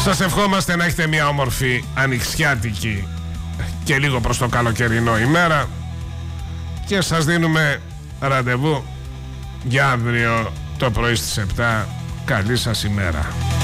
Σας ευχόμαστε να έχετε μια όμορφη ανοιξιάτικη και λίγο προς το καλοκαιρινό ημέρα και σας δίνουμε ραντεβού για αύριο το πρωί στις 7. Καλή σας ημέρα.